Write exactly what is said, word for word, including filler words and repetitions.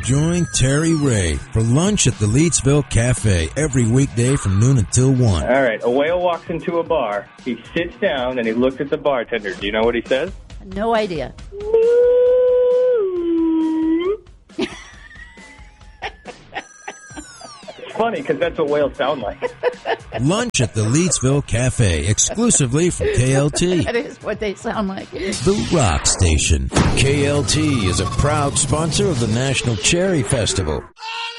Join Terry Ray for lunch at the Leetsville Cafe every weekday from noon until one. All right, a whale walks into a bar. He sits down and he looks at the bartender. Do you know what he says? No idea. It's funny because that's what whales sound like. Lunch at the Leetsville Cafe, exclusively from K L T. That is what they sound like. The Rock Station. K L T is a proud sponsor of the National Cherry Festival.